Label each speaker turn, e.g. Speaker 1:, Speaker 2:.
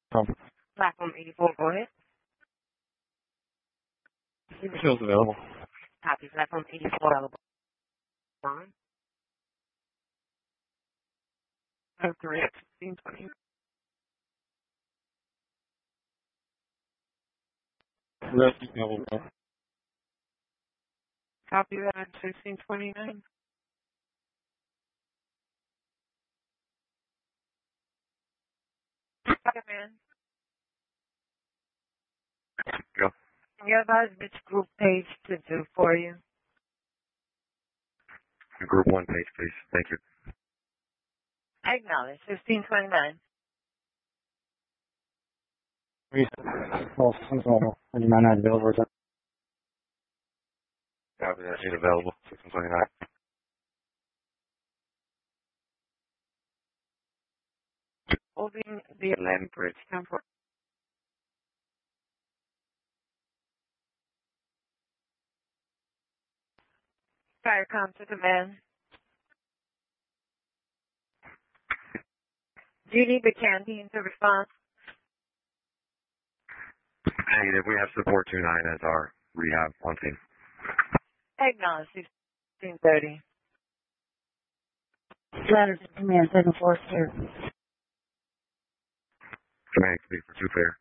Speaker 1: Platform 84, go ahead.
Speaker 2: Michelle's available.
Speaker 1: Copy. Platform 84 available. On.
Speaker 2: 3 at 1620. Rest available. Copy that at 1629.
Speaker 1: Okay, man.
Speaker 2: Go.
Speaker 1: Can you advise which group page to do for you?
Speaker 2: Group 1 page, please. Thank you.
Speaker 1: I acknowledge. 1629.
Speaker 2: Well, available. 99 available. Copy that. 8 available. 1629.
Speaker 1: Holding the Atlantic Bridge. Time for Firecom to command. Do you need the canteen to respond?
Speaker 2: Negative. We have support 29 as our rehab on team.
Speaker 1: Acknowledge. 1630.
Speaker 3: Letters to command, second floor here.
Speaker 2: Command speak for 2 fair.